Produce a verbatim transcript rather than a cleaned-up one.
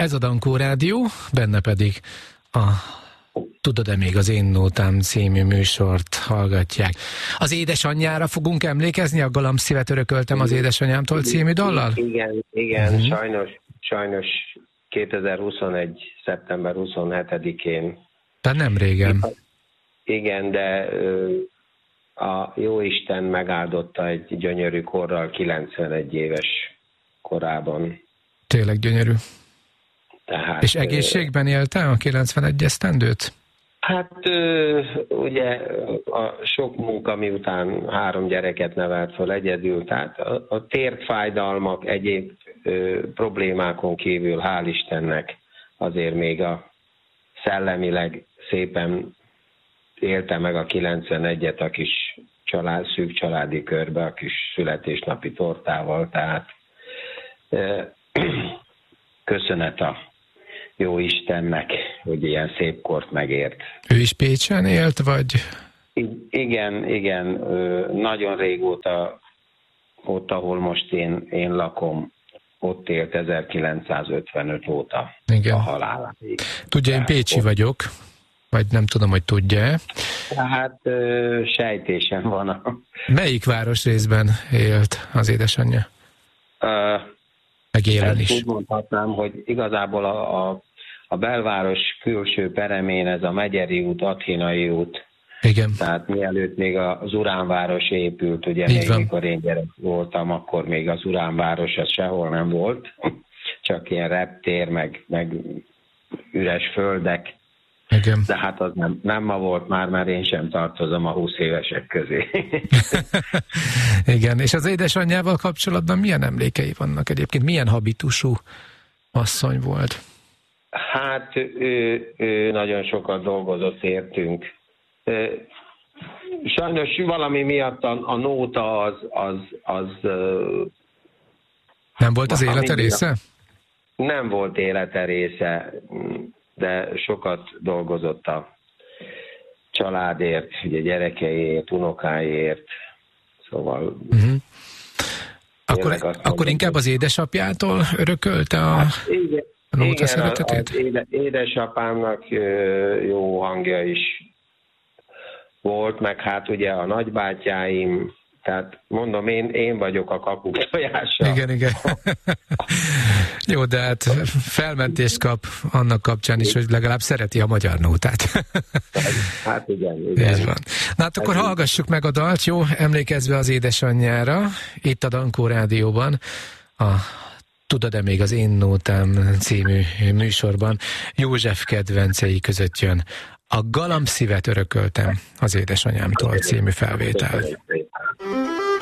Ez a Dankó Rádió, benne pedig a Tudod-e még az én nótám című műsort hallgatják. Az édesanyjára fogunk emlékezni, a Galambszívet örököltem az édesanyámtól című dallal? Igen, igen, uh-huh. sajnos, sajnos kétezer-huszonegy. szeptember huszonhetedikén. Tehát nem régen. Igen, de a Jóisten megáldotta egy gyönyörű korral, kilencvenegy éves korában. Tényleg gyönyörű. Tehát, és egészségben élte a kilencvenegy esztendőt? Hát ugye a sok munka miután három gyereket nevelt fel egyedül, tehát a, a tért fájdalmak, egyéb ö, problémákon kívül, hál' Istennek azért még a szellemileg szépen élte meg a kilencvenegyet a kis család, szűk családi körbe, a kis születésnapi tortával, tehát ö, köszönet a jó Istennek, hogy ilyen szép kort megért. Ő is Pécsen élt, vagy? I- igen, igen, nagyon régóta, ott, ahol most én, én lakom, ott élt ezerkilencszázötvenöt óta igen. a haláláig. Tudja, én pécsi ott vagyok, vagy nem tudom, hogy tudja. Hát sejtésem van. A... Melyik városrészben élt az édesanyja? Uh, Meg élen is. Úgy mondhatnám, hogy igazából a, a, a belváros külső peremén ez a Megyeri út, Athénai út. Igen. Tehát mielőtt még az Uránváros épült, ugye így még van. mikor én gyerek voltam, akkor még az Uránváros az sehol nem volt. Csak ilyen reptér, meg, meg üres földek. Igen. De hát az nem, nem ma volt már, mert én sem tartozom a húsz évesek közé. Igen, és az édesanyjával kapcsolatban milyen emlékei vannak egyébként? Milyen habitusú asszony volt? Hát ő, ő nagyon sokat dolgozott értünk. Sajnos valami miatt a, a nóta az... az, az nem volt az élete része? Nem volt élete része, de sokat dolgozott a családért, ugye gyerekeiért, unokáiért, szóval... Uh-huh. Akkor, akkor inkább az édesapjától örökölte a, hát, igen, a nóta szeretetét? Igen, az édesapámnak jó hangja is volt, meg hát ugye a nagybátyáim, tehát mondom, én, én vagyok a kakuk tojása. Igen, igen. Jó, de hát felmentést kap annak kapcsán is, hogy legalább szereti a magyar nótát. Hát igen, igen. Ez van. Na hát akkor hallgassuk meg a dalt, jó? Emlékezve az édesanyjára, itt a Dankó Rádióban, a Tudod-e még az én nótám című műsorban József kedvencei között jön a Galambszívet örököltem az édesanyámtól című felvétel.